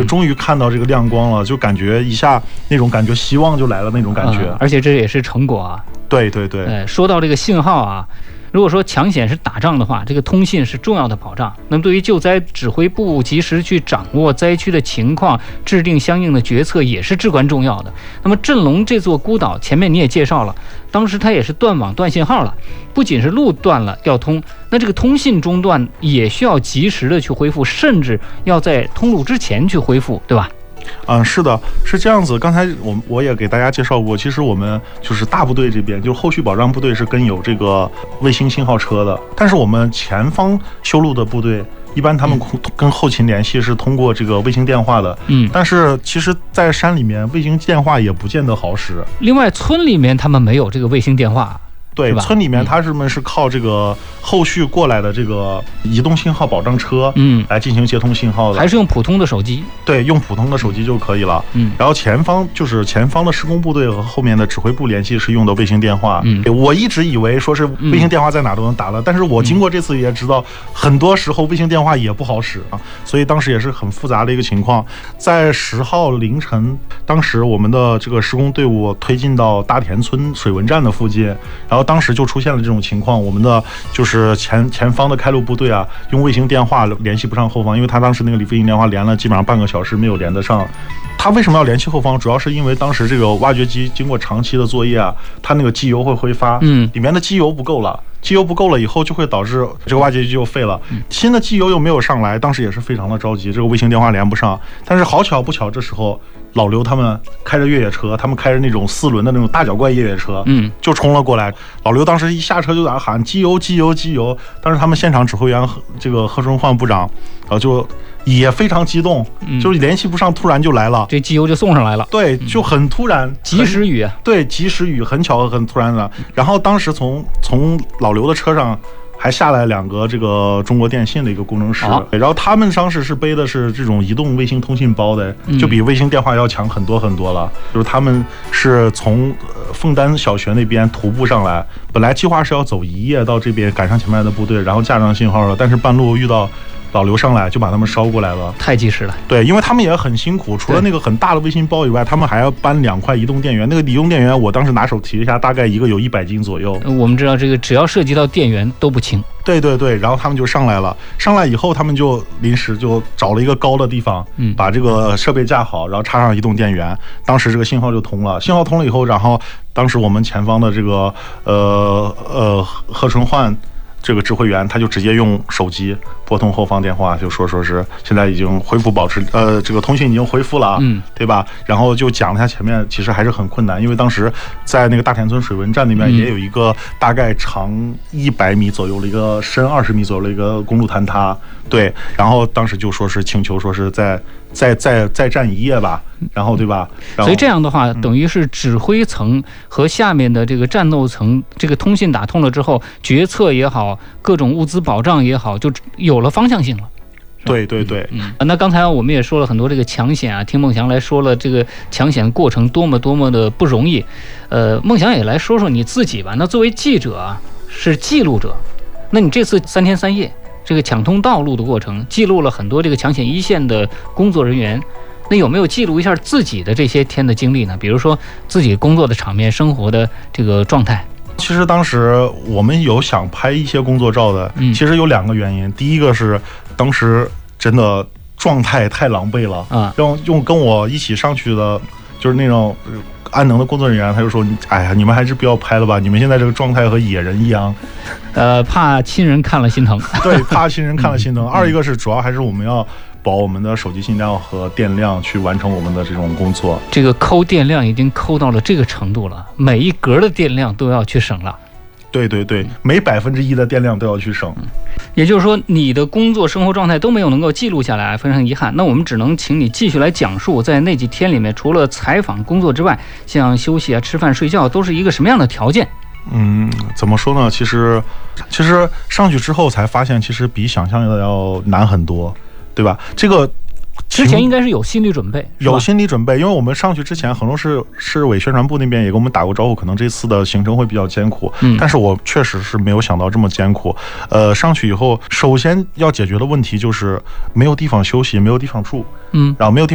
终于看到这个亮光了，就感觉一下那种感觉希望就来了那种感觉， 而且这也是成果啊。 对对对， 说到这个信号啊，如果说抢险是打仗的话，这个通信是重要的保障。那么对于救灾指挥部及时去掌握灾区的情况，制定相应的决策也是至关重要的。那么镇龙这座孤岛，前面你也介绍了，当时它也是断网断信号了，不仅是路断了要通，那这个通信中断也需要及时的去恢复，甚至要在通路之前去恢复，对吧？ 是的，是这样子。刚才我也给大家介绍过，其实我们就是大部队这边，就是后续保障部队是跟有这个卫星信号车的，但是我们前方修路的部队，一般他们跟后勤联系是通过这个卫星电话的。但是其实，在山里面，卫星电话也不见得好使。 另外，村里面他们没有这个卫星电话。 对，村里面他们是靠这个后续过来的这个移动信号保障车，来进行接通信号的， 还是用普通的手机？对， 用普通的手机就可以了。然后前方的施工部队和后面的指挥部联系是用的卫星电话。我一直以为说是卫星电话在哪都能打了，但是我经过这次也知道，很多时候卫星电话也不好使啊，所以当时也是很复杂的一个情况。在10号凌晨，当时我们的这个施工队伍推进到大田村水文站的附近，然后当时就出现了这种情况，我们的就是前方的开路部队啊，用卫星电话联系不上后方，因为他当时那个卫星电话连了基本上半个小时没有连得上。他为什么要联系后方？主要是因为当时这个挖掘机经过长期的作业啊，它那个机油会挥发，里面的机油不够了。机油不够了以后，就会导致这个挖掘机就废了。新的机油又没有上来，当时也是非常的着急，这个卫星电话连不上。但是好巧不巧，这时候老刘他们开着越野车，他们开着那种4轮的那种大脚怪越野车，就冲了过来。老刘当时一下车就在喊机油机油机油。当时他们现场指挥员这个贺春焕部长，就也非常激动，就是联系不上，突然就来了， 这机油就送上来了。 对，就很突然， 及时雨。 对，及时雨，很巧很突然的。然后当时从老刘的车上还下来2个这个中国电信的一个工程师，然后他们当时是背的是这种移动卫星通信包的，就比卫星电话要强很多很多了。就是他们是从凤丹小学那边徒步上来，本来计划是要走1夜到这边赶上前面的部队，然后架上信号了，但是半路遇到老刘上来就把他们捎过来了， 太及时了。 对，因为他们也很辛苦，除了那个很大的卫星包以外，他们还要搬2块移动电源。那个移动电源我当时拿手提一下，大概一个有100斤左右。 我们知道这个只要涉及到电源都不轻。 对对对，然后他们就上来了，上来以后他们就临时就找了一个高的地方，把这个设备架好，然后插上移动电源，当时这个信号就通了。信号通了以后，然后当时我们前方的这个贺春焕这个指挥员他就直接用手机拨通后方电话，就说是现在已经恢复保持这个通讯已经恢复了，对吧？然后就讲了一下前面其实还是很困难，因为当时在那个大田村水文站那边也有一个大概长100米左右的一个深20米左右的一个公路坍塌，对，然后当时就说是请求说是再站1夜吧，然后对吧？ 所以这样的话，等于是指挥层和下面的这个战斗层，这个通信打通了之后，决策也好，各种物资保障也好，就有了方向性了。 对对对， 那刚才我们也说了很多这个抢险啊，听孟祥来说了这个抢险过程多么的不容易。孟祥也来说说你自己吧。那作为记者啊，是记录者，那你这次3天3夜这个抢通道路的过程，记录了很多这个抢险一线的工作人员，那有没有记录一下自己的这些天的经历呢？比如说自己工作的场面、生活的这个状态。 其实当时我们有想拍一些工作照的，其实有2个原因。第一个是当时真的状态太狼狈了啊，用跟我一起上去的，就是那种安能的工作人员，他就说：“哎呀，你们还是不要拍了吧，你们现在这个状态和野人一样。” 怕亲人看了心疼。 对，怕亲人看了心疼。2一个是主要还是我们要保我们的手机信量和电量去完成我们的这种工作。 这个抠电量已经抠到了这个程度了，每一格的电量都要去省了。 对对对，每1%的电量都要去省。 也就是说，你的工作生活状态都没有能够记录下来，非常遗憾。那我们只能请你继续来讲述，在那几天里面，除了采访工作之外，像休息啊、吃饭、睡觉，都是一个什么样的条件？ 怎么说呢？其实上去之后才发现，其实比想象的要难很多，对吧？这个之前应该是有心理准备， 有心理准备，因为我们上去之前，很多市委宣传部那边也跟我们打过招呼，可能这次的行程会比较艰苦，但是我确实是没有想到这么艰苦。上去以后，首先要解决的问题就是没有地方休息，没有地方住，然后没有地方